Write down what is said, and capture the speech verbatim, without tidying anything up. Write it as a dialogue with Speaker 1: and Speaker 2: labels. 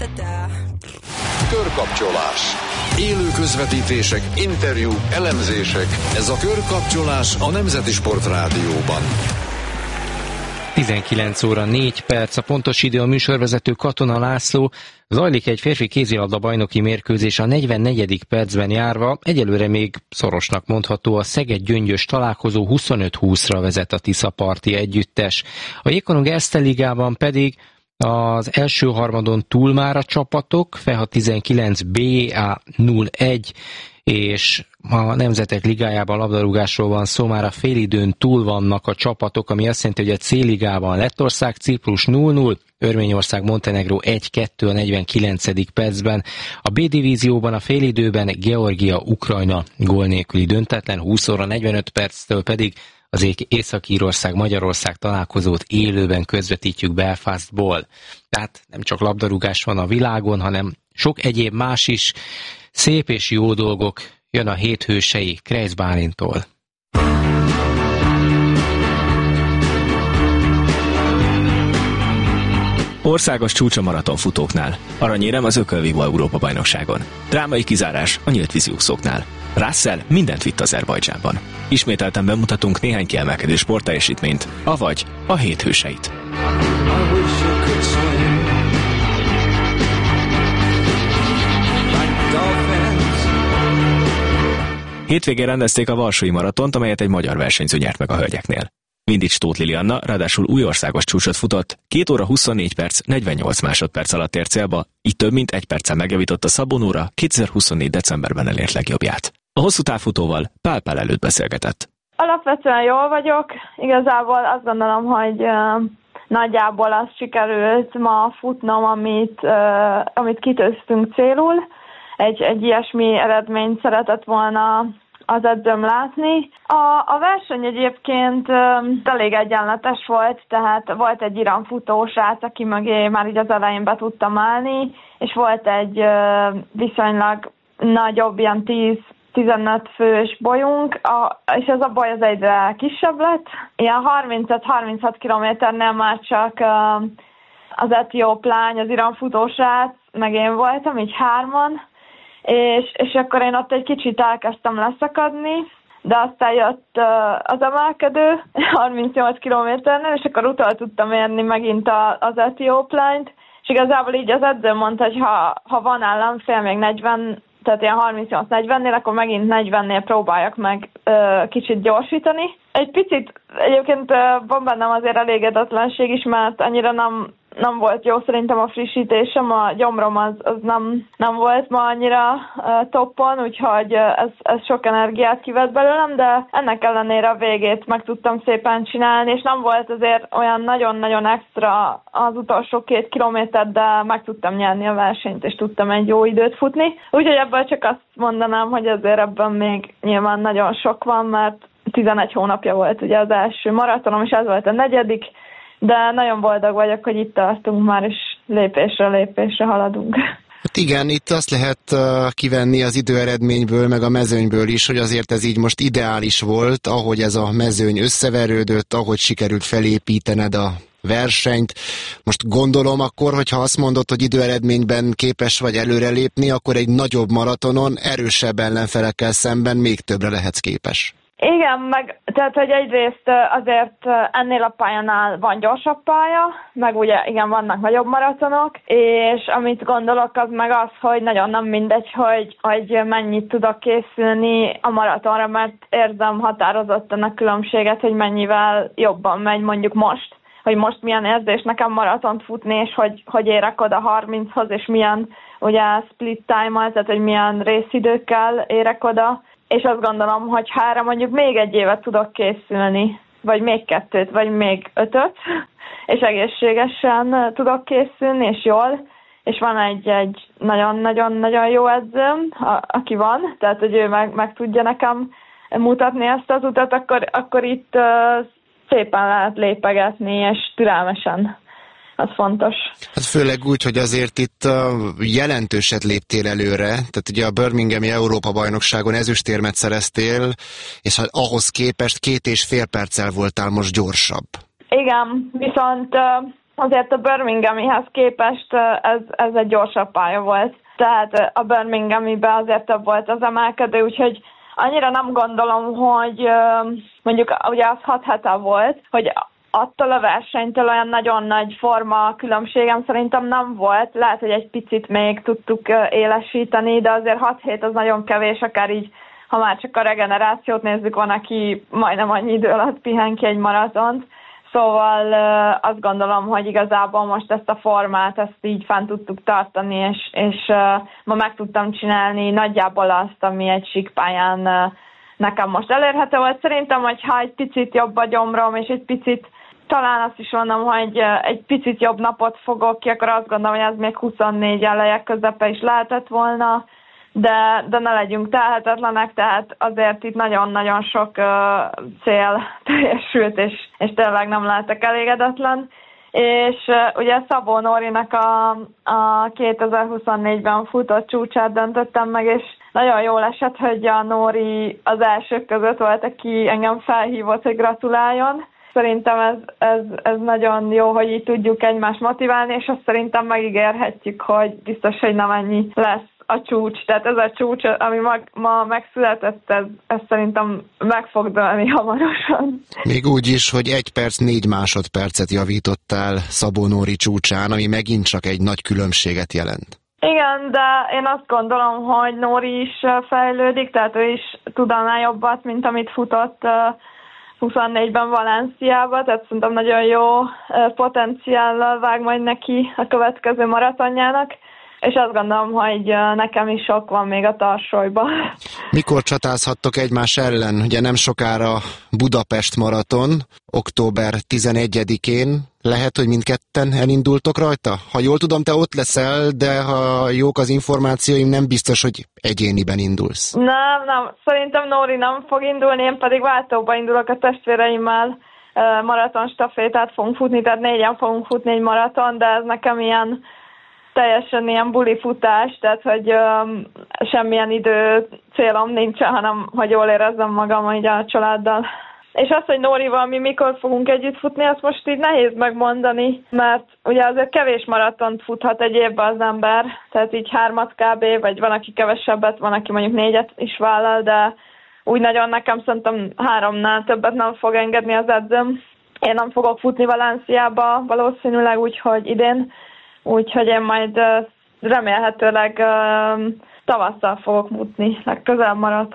Speaker 1: Körkapcsolás. Élő közvetítések, interjúk, elemzések. Ez a Körkapcsolás a Nemzeti Sport Rádióban.
Speaker 2: tizenkilenc óra négy perc, a pontos idő, a műsorvezető Katona László. Zajlik egy férfi kézilabda bajnoki mérkőzés a negyvennegyedik percben járva. Egyelőre még szorosnak mondható, a Szeged-Gyöngyös találkozó huszonöt húszra vezet a Tiszaparti együttes. A Jégkorong Erste Ligában pedig az első harmadon túl már a csapatok, Feha tizenkilenc, bé á nulla egy, és a Nemzetek Ligájában labdarúgásról van szó, már a félidőn túl vannak a csapatok, ami azt jelenti, hogy a C-ligában Lettország, Ciprus nulla nulla, Örményország, Montenegró egy kettő a negyvenkilencedik percben. A B-divízióban a félidőben Georgia, Ukrajna gól nélküli döntetlen, húsz óra negyvenöt perctől pedig az Észak-Írország, Magyarország találkozót élőben közvetítjük Belfastból. Tehát nem csak labdarúgás van a világon, hanem sok egyéb más is. Szép és jó dolgok, jön a hét hősei Kreisz Bálintól.
Speaker 3: Országos csúcs a maratonfutóknál. Aranyérem az Ökölvívó Európa-bajnokságon. Drámai kizárás a nyílt úszóknál. Russell mindent vitt Azerbajdzsánban. Ismételten bemutatunk néhány kiemelkedő sportteljesítményt, avagy a hét hőseit. Hétvégén rendezték a Varsói maratont, amelyet egy magyar versenyző nyert meg a hölgyeknél. Mindics Tóth Lilianna ráadásul új országos csúcsot futott, két óra huszonnégy perc, negyvennyolc másodperc alatt ért célba, így több mint egy perccel megjavította Szabó Nóra kétezer-huszonnégy decemberben elért legjobbját. A hosszú távfutóval Pál Pál előtt beszélgetett.
Speaker 4: Alapvetően jól vagyok, igazából azt gondolom, hogy uh, nagyjából azt sikerült ma futnom, amit, uh, amit kitűztünk célul. Egy, egy ilyesmi eredményt szeretett volna az edzőm látni. A, a verseny egyébként um, elég egyenletes volt, tehát volt egy iranfutó srác, aki mögé már így az elején be tudtam állni, és volt egy uh, viszonylag nagyobb, ilyen tíz-tizenöt fős bolyunk, a, és ez a boly az egyre kisebb lett. Ilyen harmincöt-harminchat kilométernél már csak uh, az etióp lány, az iranfutó srác, meg én voltam, így hárman, És, és akkor én ott egy kicsit elkezdtem leszakadni, de aztán jött uh, az emelkedő harmincnyolc kilométernél, és akkor utol tudtam érni megint a, az etióp lányt, és igazából így az edző mondta, hogy ha, ha van ellenfél még negyven, tehát ilyen harmincnyolc negyvennél, akkor megint negyvennél próbáljak meg uh, kicsit gyorsítani. Egy picit egyébként uh, van bennem azért elégedetlenség is, mert annyira nem nem volt jó szerintem a frissítésem, a gyomrom az, az nem, nem volt ma annyira uh, toppon, úgyhogy uh, ez, ez sok energiát kivett belőlem, de ennek ellenére a végét meg tudtam szépen csinálni, és nem volt azért olyan nagyon-nagyon extra az utolsó két kilométer, de meg tudtam nyerni a versenyt, és tudtam egy jó időt futni. Úgyhogy ebből csak azt mondanám, hogy azért ebben még nyilván nagyon sok van, mert tizenegy hónapja volt ugye az első maratonom, és ez volt a negyedik, de nagyon boldog vagyok, hogy itt tartunk már, és lépésre lépésre haladunk.
Speaker 5: Hát igen, itt azt lehet uh, kivenni az időeredményből, meg a mezőnyből is, hogy azért ez így most ideális volt, ahogy ez a mezőny összeverődött, ahogy sikerült felépítened a versenyt. Most gondolom akkor, hogyha azt mondod, hogy időeredményben képes vagy előrelépni, akkor egy nagyobb maratonon erősebb ellenfelekkel szemben még többre lehetsz képes.
Speaker 4: Igen, meg tehát, hogy egyrészt azért ennél a pályánál van gyorsabb pálya, meg ugye igen, vannak nagyobb maratonok, és amit gondolok, az meg az, hogy nagyon nem mindegy, hogy, hogy mennyit tudok készülni a maratonra, mert érzem határozottan a különbséget, hogy mennyivel jobban megy mondjuk most, hogy most milyen érzés nekem maratont futni, és hogy, hogy érek oda harminchoz, és milyen ugye split time-mal, tehát hogy milyen részidőkkel érek oda, és azt gondolom, hogy ha erre mondjuk még egy évet tudok készülni, vagy még kettőt, vagy még ötöt, és egészségesen tudok készülni, és jól, és van egy, egy nagyon-nagyon-nagyon jó edzőm, aki van, tehát hogy ő meg, meg tudja nekem mutatni ezt az utat, akkor, akkor itt uh, szépen lehet lépegetni, és türelmesen. Az fontos.
Speaker 5: Hát főleg úgy, hogy azért itt jelentőset léptél előre, tehát ugye a Birminghami Európa-bajnokságon ezüstérmet szereztél, és hát ahhoz képest két és fél perccel voltál most gyorsabb.
Speaker 4: Igen, viszont azért a Birminghamihez képest ez, ez egy gyorsabb pálya volt. Tehát a Birminghamiben azért több volt az emelkedő, úgyhogy annyira nem gondolom, hogy mondjuk ugye az hat hete volt, hogy attól a versenytől olyan nagyon nagy forma különbségem szerintem nem volt. Lehet, hogy egy picit még tudtuk élesíteni, de azért hat hét az nagyon kevés, akár így, ha már csak a regenerációt nézzük, van, aki majdnem annyi idő alatt pihen ki egy maratont. Szóval azt gondolom, hogy igazából most ezt a formát, ezt így fent tudtuk tartani, és, és ma meg tudtam csinálni nagyjából azt, ami egy síkpályán nekem most elérhető volt. Szerintem, hogyha egy picit jobb a gyomrom, és egy picit, talán azt is mondom, hogy egy picit jobb napot fogok ki, akkor azt gondolom, hogy ez még huszonnégy eleje közepe is lehetett volna, de, de ne legyünk telhetetlenek, tehát azért itt nagyon-nagyon sok uh, cél teljesült, és, és tényleg nem lehetek elégedetlen. És uh, ugye Szabó Nórinak a, a kétezer-huszonnégyben futott csúcsát döntöttem meg, és nagyon jól esett, hogy a Nóri az elsők között volt, aki engem felhívott, hogy gratuláljon. Szerintem ez, ez, ez nagyon jó, hogy így tudjuk egymást motiválni, és azt szerintem megígérhetjük, hogy biztos, hogy nem ennyi lesz a csúcs. Tehát ez a csúcs, ami ma, ma megszületett, ez, ez szerintem meg fog dőlni hamarosan.
Speaker 5: Még úgy is, hogy egy perc, négy másodpercet javítottál Szabó Nóri csúcsán, ami megint csak egy nagy különbséget jelent.
Speaker 4: Igen, de én azt gondolom, hogy Nóri is fejlődik, tehát ő is tud annál jobbat, mint amit futott huszonnégyben Valenciába, tehát szerintem nagyon jó potenciállal vág majd neki a következő maratonjának, és azt gondolom, hogy nekem is sok van még a tarsolyban.
Speaker 5: Mikor csatázhattok egymás ellen? Ugye nem sokára Budapest maraton, október tizenegyedikén. Lehet, hogy mindketten elindultok rajta? Ha jól tudom, te ott leszel, de ha jók az információim, nem biztos, hogy egyéniben indulsz.
Speaker 4: Nem, nem. Szerintem Nóri nem fog indulni, én pedig váltóba indulok a testvéreimmel. Maraton stafétát fogunk futni, tehát négyen fogunk futni egy maraton, de ez nekem ilyen teljesen ilyen buli futás, tehát hogy um, semmilyen idő célom nincsen, hanem hogy jól érezzem magam így a családdal. És az, hogy Nórival mi mikor fogunk együtt futni, azt most így nehéz megmondani, mert ugye azért kevés maratont futhat egy évben az ember, tehát így hármat kb, vagy van, aki kevesebbet, van, aki mondjuk négyet is vállal, de úgy nagyon nekem szerintem háromnál többet nem fog engedni az edzőm. Én nem fogok futni Valenciába valószínűleg, úgyhogy idén, úgyhogy én majd remélhetőleg tavasszal fogok futni, legközelebb maraton.